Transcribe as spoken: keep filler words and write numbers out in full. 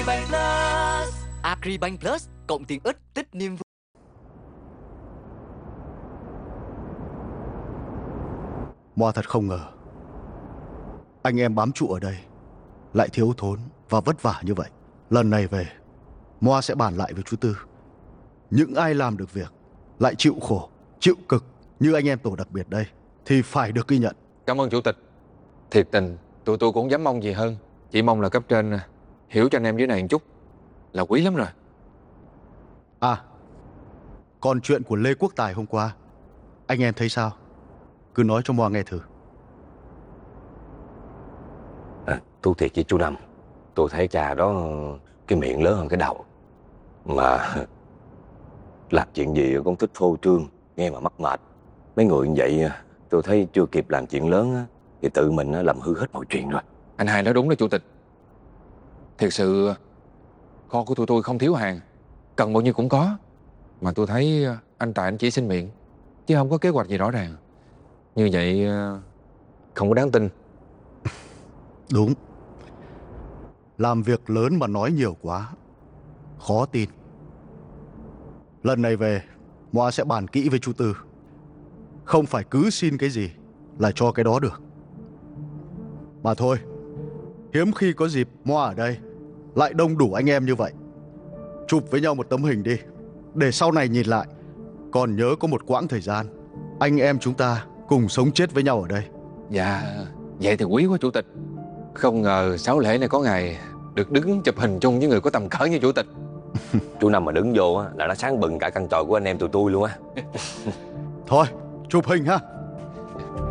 Agribank Plus. Agribank Plus cộng tiện ích tích niềm vui. Moa thật không ngờ anh em bám trụ ở đây lại thiếu thốn và vất vả như vậy. Lần này về, Moa sẽ bàn lại với chú Tư. Những ai làm được việc lại chịu khổ, chịu cực như anh em tổ đặc biệt đây thì phải được ghi nhận. Cảm ơn chủ tịch. Thiệt tình tụi tôi cũng không dám mong gì hơn. Chỉ mong là cấp trên hiểu cho anh em dưới này một chút là quý lắm rồi. À, còn chuyện của Lê Quốc Tài hôm qua, anh em thấy sao? Cứ nói cho Moa nghe thử. À, thú thiệt với chú Năm, tôi thấy cha đó cái miệng lớn hơn cái đầu. Mà làm chuyện gì cũng thích phô trương, nghe mà mắc mệt. Mấy người như vậy tôi thấy chưa kịp làm chuyện lớn thì tự mình làm hư hết mọi chuyện rồi. Anh hai nói đúng đó chủ tịch. Thiệt sự kho của tụi tôi không thiếu hàng, cần bao nhiêu cũng có. Mà tôi thấy anh Tài anh chỉ xin miệng chứ không có kế hoạch gì rõ ràng. Như vậy không có đáng tin. Đúng. Làm việc lớn mà nói nhiều quá, khó tin. Lần này về, Moa sẽ bàn kỹ với chú Tư. Không phải cứ xin cái gì là cho cái đó được. Mà thôi, hiếm khi có dịp Moa ở đây lại đông đủ anh em như vậy. Chụp với nhau một tấm hình đi, để sau này nhìn lại còn nhớ có một quãng thời gian anh em chúng ta cùng sống chết với nhau ở đây. Dạ, vậy thì quý quá chủ tịch. Không ngờ sáu lễ này có ngày được đứng chụp hình chung với người có tầm cỡ như chủ tịch. Chú Năm mà đứng vô là nó sáng bừng cả căn tròi của anh em tụi tôi luôn á. Thôi, chụp hình ha.